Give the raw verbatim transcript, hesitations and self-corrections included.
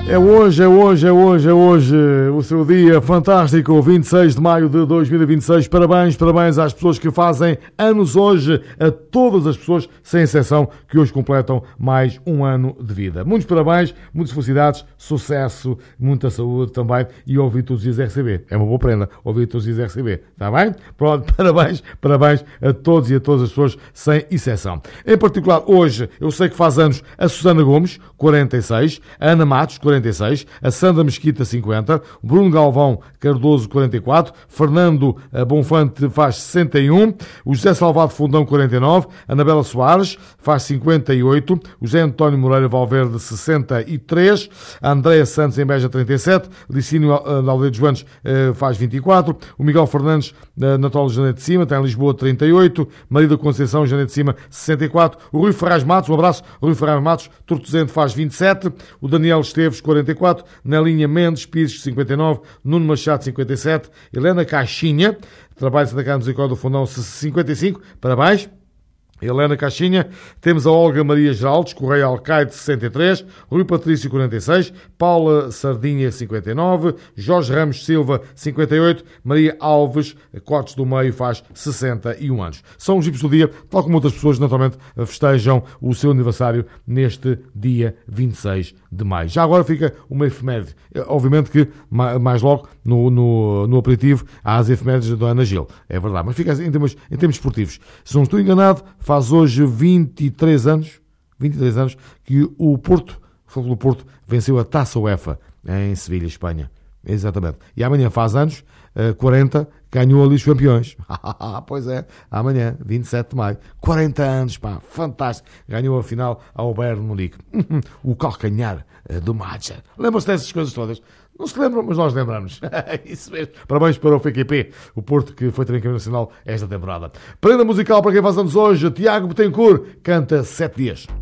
É hoje, é hoje, é hoje, é hoje o seu dia fantástico, vinte e seis de maio de dois mil e vinte e seis. Parabéns, parabéns às pessoas que fazem anos hoje, a todas as pessoas, sem exceção, que hoje completam mais um ano de vida. Muitos parabéns, muitas felicidades, sucesso, muita saúde também e ouvir todos os dias R C B. É uma boa prenda, ouvir todos os dias R C B. Está bem? Pronto, parabéns, parabéns a todos e a todas as pessoas, sem exceção. Em particular, hoje, eu sei que faz anos a Susana Gomes, quarenta e seis, a Ana Matos, quarenta e seis, a Sandra Mesquita, cinquenta, o Bruno Galvão Cardoso, quarenta e quatro, Fernando Bonfante faz sessenta e um, o José Salvado Fundão, quarenta e nove, a Anabela Soares faz cinquenta e oito, o José António Moreira Valverde, sessenta e três, a Andréa Santos em Beja, trinta e sete, Licínio Aldeia dos Joanes faz vinte e quatro, o Miguel Fernandes natural de Janeiro de Cima, está em Lisboa, trinta e oito, Maria da Conceição, Janeiro de Cima, sessenta e quatro, o Rui Ferraz Matos, um abraço, o Rui Ferraz Matos, Tortozente faz vinte e sete, o Daniel Esteves, quarenta e quatro, Nelinha Mendes Pires, cinquenta e nove, Nuno Machado, cinquenta e sete, Helena Caixinha, trabalho de Santa Casa Misericórdia do Fundão, cinquenta e cinco, parabéns. Helena Caixinha, temos a Olga Maria Geraldes, Correia Alcaide, sessenta e três, Rui Patrício, quarenta e seis, Paula Sardinha, cinquenta e nove, Jorge Ramos Silva, cinquenta e oito, Maria Alves, Cortes do Meio, faz sessenta e um anos. São os vipes do dia, tal como outras pessoas, naturalmente, festejam o seu aniversário neste dia vinte e seis de maio. Já agora fica uma efeméride. Obviamente que, mais logo, no, no, no aperitivo, há as efemérides da Ana Gil. É verdade, mas fica em termos, em termos esportivos. Se não estou enganado, faz hoje vinte e três anos, vinte e três anos que o Porto, o Futebol do Porto, venceu a Taça UEFA em Sevilha, Espanha. Exatamente. E amanhã faz anos, quarenta, ganhou ali os campeões. Pois é, amanhã, vinte e sete de maio. quarenta anos, pá, fantástico. Ganhou a final ao Bayern de Munique. O calcanhar do Matcha. Lembram-se dessas coisas todas? Não se lembram, mas nós lembramos. Isso mesmo. Parabéns para o F Q P, o Porto, que foi também campeão nacional esta temporada. Prenda musical para quem faz anos hoje, Tiago Betancourt canta Sete Dias.